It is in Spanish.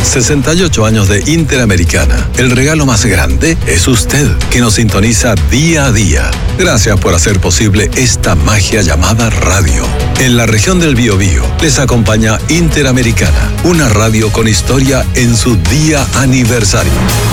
68 años de Interamericana. El regalo más grande es usted, que nos sintoniza día a día. Gracias por hacer posible esta magia llamada radio. En la región del Biobío les acompaña Interamericana, una radio con historia en su día aniversario.